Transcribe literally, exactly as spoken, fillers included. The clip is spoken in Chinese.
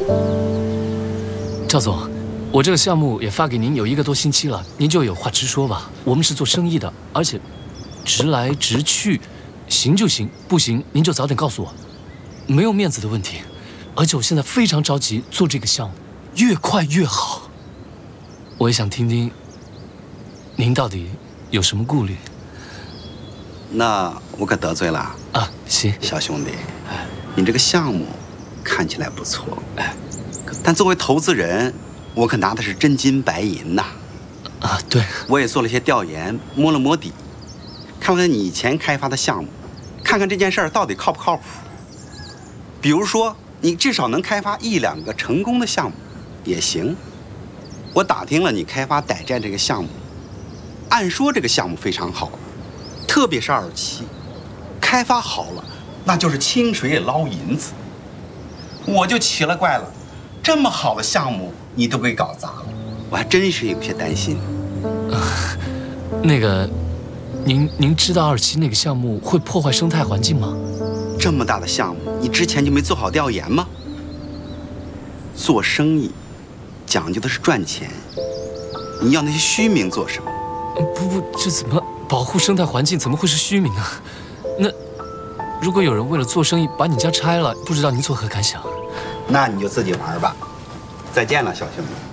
赵总，我这个项目也发给您有一个多星期了，您就有话直说吧。我们是做生意的，而且直来直去，行就行，不行您就早点告诉我，没有面子的问题。而且我现在非常着急做这个项目，越快越好。我也想听听您到底有什么顾虑。 那我可得罪了啊？行， 小兄弟，你这个项目看起来不错，但作为投资人，我可拿的是真金白银呐。 啊，对， 我也做了些调研，摸了摸底，看看你以前开发的项目，看看这件事儿到底靠不靠谱。比如说，你至少能开发一两个成功的项目，也行。我打听了你开发傣寨这个项目，按说这个项目非常好。特别是二期，开发好了，那就是清水里捞银子。我就奇了怪了，这么好的项目你都给搞砸了，我还真是有些担心。 呃、那个，您您知道二期那个项目会破坏生态环境吗？ 这么大的项目，你之前就没做好调研吗？做生意讲究的是赚钱，你要那些虚名做什么？ 不不，这怎么？保护生态环境怎么会是虚名呢？那如果有人为了做生意把你家拆了，不知道您作何感想？ 那你就自己玩吧。再见了，小兄弟。